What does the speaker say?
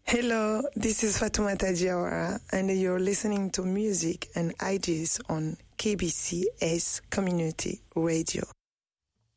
Hello, this is Fatoumata Diawara, and you're listening to Music and Ideas on KBCS Community Radio.